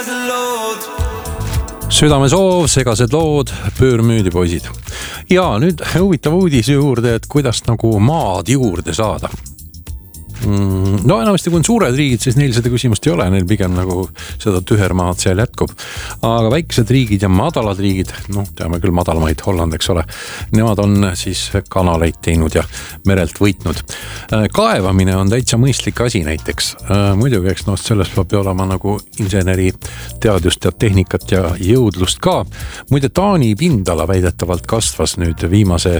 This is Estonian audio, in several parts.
Südamesoov, segased lood, pöörmüüdipoisid. Ja nüüd huvitav uudis juurde, et kuidas nagu maad juurde saada. No enamasti kui on suured riigid, siis neil seda küsimust ei ole, neil pigem nagu seda tühermaad seal jätkub. Aga väikesed riigid ja madalad riigid, teame küll madalamaid Holland, eks ole, nemad on siis kanaleid teinud ja merelt võitnud. Kaevamine on täitsa mõistlik asi näiteks. Muidugi, eks selles peab olema nagu inseneri teadust ja tehnikat ja jõudlust ka. Muide, Taani pindala väidetavalt kasvas nüüd viimase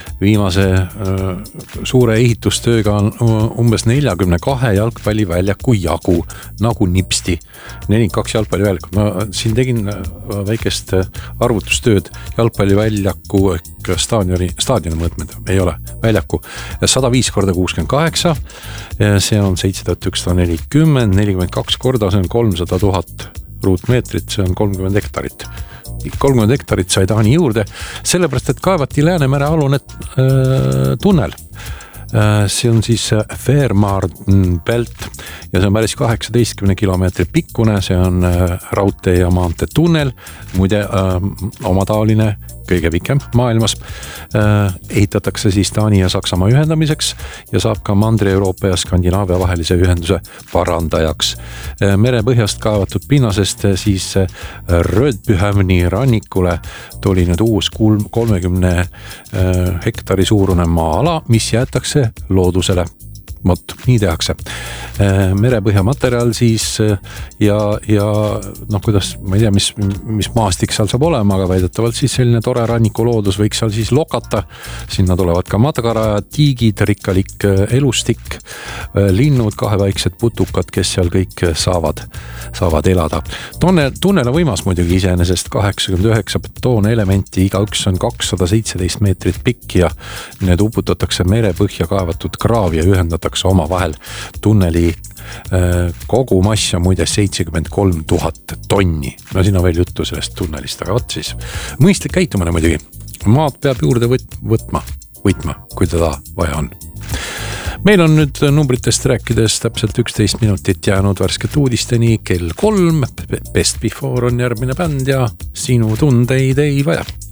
suure ehitustööga on umbes 42 jalgpalliväljaku jagu, nagu nipsti. 42 jalgpalliväljaku. Ma siin tegin väikest arvutustööd jalgpalliväljaku staadioni mõõtmed. Ei ole väljaku. 105 korda 68. See on 7140, 42 korda, see on 300 000 ruutmeetrit, see on 30 hektarit. 30 hektarit sai Taani juurde, sellepärast, et kaevati Läänemere alune tunnel. See on siis Fehmarn Belt ja see on päris 18 kilomeetri pikkune, see on raudtee ja maantee tunnel, muide omataoline kõige pikem maailmas. Ehitatakse siis Taani ja Saksamaa ühendamiseks ja saab ka Mandri-Euroopa ja Skandinaavia vahelise ühenduse parandajaks. Merepõhjast kaevatud pinnasest siis Rödbyhavni rannikule tuli nüüd uus 30 hektari suurune maa-ala, mis jäetakse loodusele. Nii tehakse. Merepõhja materjal siis ja kuidas, ma ei tea, mis maastik seal saab olema, aga väidetavalt siis selline tore ranniku loodus võiks seal siis lokata. Sinna tulevad ka matkarajad, tiigid, rikkalik elustik, linnud, kaheväiksed putukad, kes seal kõik saavad elada. Tunnel on võimas muidugi iseenesest 89 betoonelementi, igaüks on 217 meetrit pikk ja need uputatakse merepõhja kaevatud kraav ja ühendatakse oma vahel. Tunneli kogu mass on muide 73 000 tonni. No siin on veel juttu sellest tunnelist, aga võt siis. Mõistlik käitumine muidugi. Maad peab juurde võtma, kui teda vaja on. Meil on nüüd numbritest rääkides täpselt 11 minutit jäänud värsket uudisteni. Kell 3, Best Before on järgmine bänd ja sinu tundeid ei vaja.